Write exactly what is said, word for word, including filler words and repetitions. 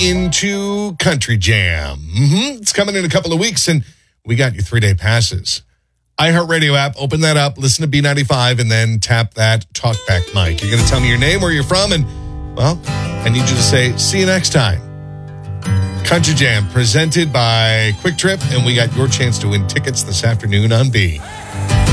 into Country Jam. Mm-hmm. It's coming in a couple of weeks, and we got your three-day passes. iHeartRadio app, open that up, listen to B ninety-five, and then tap that talkback mic. You're going to tell me your name, where you're from, and, well, I need you to say, see you next time. Country Jam, presented by Quick Trip, and we got your chance to win tickets this afternoon on B.